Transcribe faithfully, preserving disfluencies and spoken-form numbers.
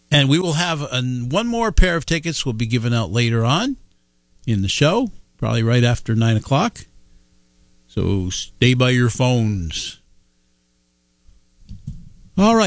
And we will have an, one more pair of tickets will be given out later on in the show, probably right after nine o'clock. So stay by your phones. All right.